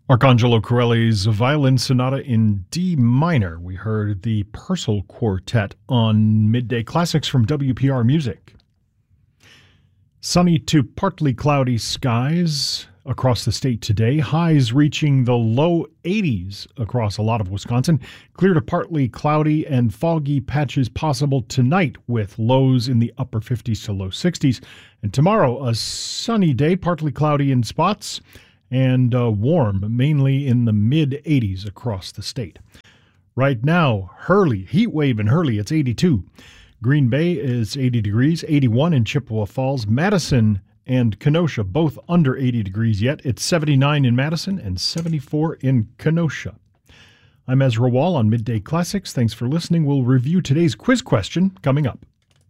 Arcangelo Corelli's Violin Sonata in D minor. We heard the Purcell Quartet on Midday Classics from WPR Music. Sunny to partly cloudy skies across the state today. Highs reaching the low 80s across a lot of Wisconsin. Clear to partly cloudy and foggy patches possible tonight with lows in the upper 50s to low 60s. And tomorrow, a sunny day, partly cloudy in spots, and warm, mainly in the mid-80s across the state. Right now, Hurley, heat wave in Hurley, it's 82. Green Bay is 80 degrees, 81 in Chippewa Falls. Madison and Kenosha, both under 80 degrees yet. It's 79 in Madison and 74 in Kenosha. I'm Ezra Wall on Midday Classics. Thanks for listening. We'll review today's quiz question coming up.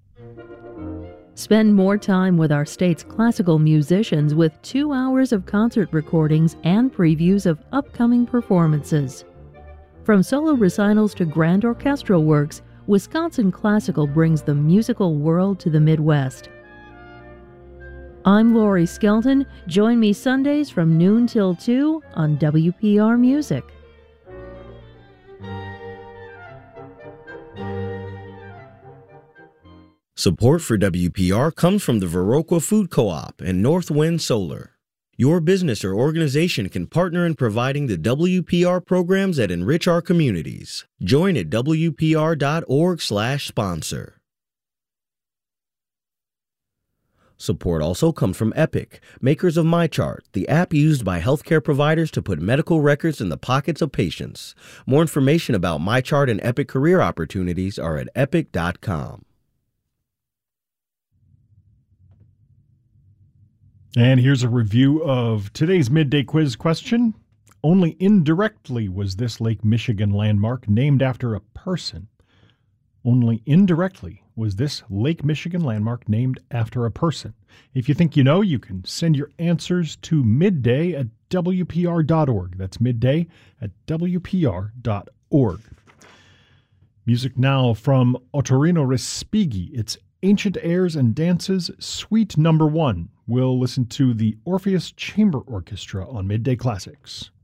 Spend more time with our state's classical musicians with 2 hours of concert recordings and previews of upcoming performances. From solo recitals to grand orchestral works, Wisconsin Classical brings the musical world to the Midwest. I'm Lori Skelton. Join me Sundays from noon till 2 on WPR Music. Support for WPR comes from the Viroqua Food Co-op and Northwind Solar. Your business or organization can partner in providing the WPR programs that enrich our communities. Join at WPR.org/sponsor. Support also comes from Epic, makers of MyChart, the app used by healthcare providers to put medical records in the pockets of patients. More information about MyChart and Epic career opportunities are at epic.com. And here's a review of today's midday quiz question. Only indirectly was this Lake Michigan landmark named after a person. Only indirectly was this Lake Michigan landmark named after a person. If you think you know, you can send your answers to midday@wpr.org. That's midday@wpr.org. Music now from Ottorino Respighi. It's Ancient Airs and Dances, Suite No. 1. We'll listen to the Orpheus Chamber Orchestra on Midday Classics.